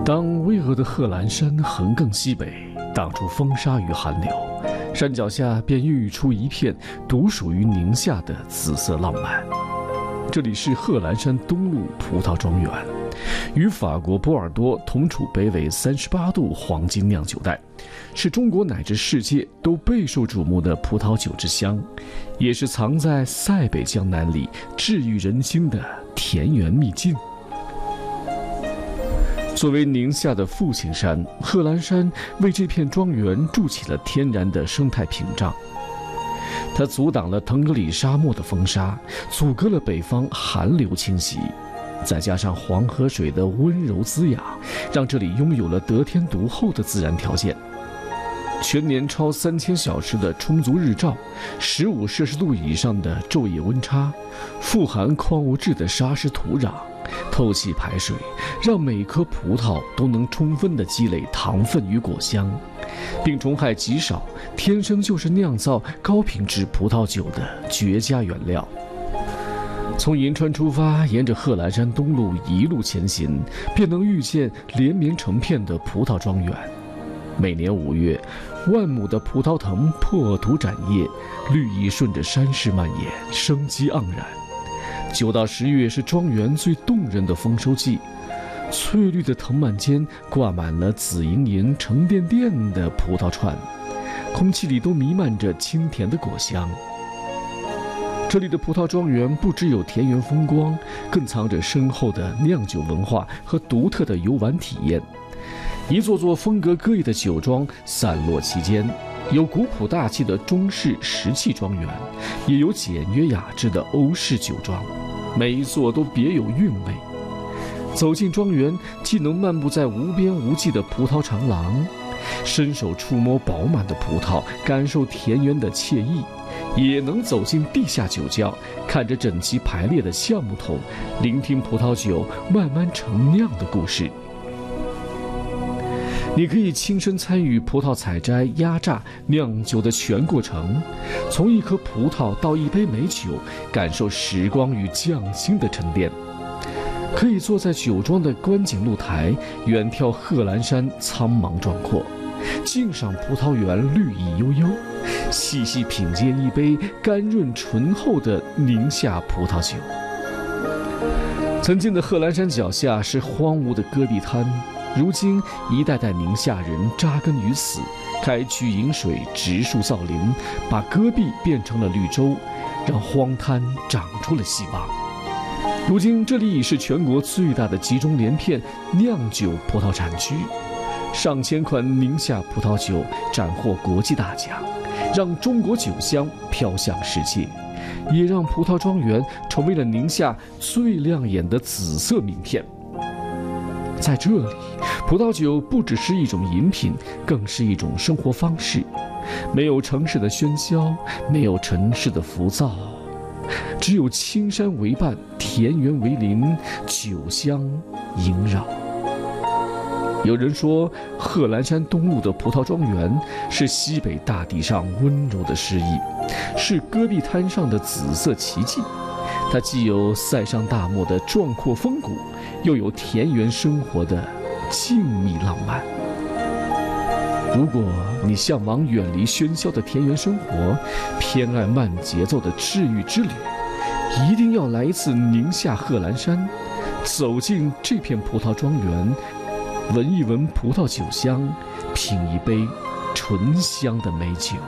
当巍峨的贺兰山横亘西北，挡住风沙与寒流，山脚下便孕育出一片独属于宁夏的紫色浪漫。这里是贺兰山东路葡萄庄园，与法国波尔多同处北纬38度黄金酿酒带，是中国乃至世界都备受瞩目的葡萄酒之乡，也是藏在塞北江南里治愈人心的田园秘境。作为宁夏的父亲山，贺兰山为这片庄园筑起了天然的生态屏障。它阻挡了腾格里沙漠的风沙，阻隔了北方寒流侵袭，再加上黄河水的温柔滋养，让这里拥有了得天独厚的自然条件。全年超3000小时的充足日照，15摄氏度以上的昼夜温差，富含矿物质的砂石土壤，透气排水，让每颗葡萄都能充分地积累糖分与果香，病虫害极少，天生就是酿造高品质葡萄酒的绝佳原料。从银川出发，沿着贺兰山东路一路前行，便能遇见连绵成片的葡萄庄园。每年5月，万亩的葡萄藤破土展叶，绿意顺着山势蔓延，生机盎然。9到10月是庄园最动人的丰收季，翠绿的藤蔓间挂满了紫莹莹沉甸甸的葡萄串，空气里都弥漫着清甜的果香。这里的葡萄庄园不只有田园风光，更藏着深厚的酿酒文化和独特的游玩体验。一座座风格各异的酒庄散落其间，有古朴大气的中式石器庄园，也有简约雅致的欧式酒庄，每一座都别有韵味。走进庄园，既能漫步在无边无际的葡萄长廊，伸手触摸饱满的葡萄，感受田园的惬意，也能走进地下酒窖，看着整齐排列的橡木桶，聆听葡萄酒慢慢陈酿的故事。你可以亲身参与葡萄采摘、压榨、酿酒的全过程，从一颗葡萄到一杯美酒，感受时光与匠心的沉淀。可以坐在酒庄的观景露台，远眺贺兰山苍茫壮阔，静赏葡萄园绿意悠悠，细细品鉴一杯甘润醇厚的宁夏葡萄酒。曾经的贺兰山脚下是荒芜的戈壁滩，如今一代代宁夏人扎根于此，开渠引水，植树造林，把戈壁变成了绿洲，让荒滩长出了希望。如今这里已是全国最大的集中连片酿酒葡萄产区，上千款宁夏葡萄酒斩获国际大奖，让中国酒香飘向世界，也让葡萄庄园成为了宁夏最亮眼的紫色名片。在这里，葡萄酒不只是一种饮品，更是一种生活方式。没有城市的喧嚣，没有城市的浮躁，只有青山为伴，田园为邻，酒香萦绕。有人说，贺兰山东路的葡萄庄园是西北大地上温柔的诗意，是戈壁滩上的紫色奇迹。它既有塞上大漠的壮阔风骨，又有田园生活的静谧浪漫。如果你向往远离喧嚣的田园生活，偏爱慢节奏的治愈之旅，一定要来一次宁夏贺兰山，走进这片葡萄庄园，闻一闻葡萄酒香，品一杯醇香的美酒。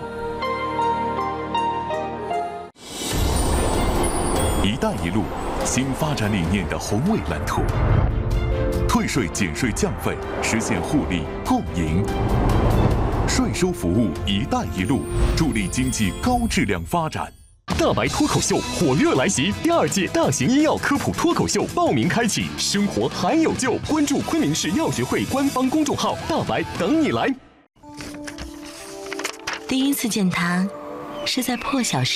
一带一路新发展理念的宏伟蓝图，退税减税降费，实现互利共赢。税收服务一带一路，助力经济高质量发展。 大白脱口秀火热来袭，第2届大型医药科普脱口秀报名开启，生活还有救！关注昆明市药学会官方公众号“大白”，等你来。 第一次见他，是在破晓时。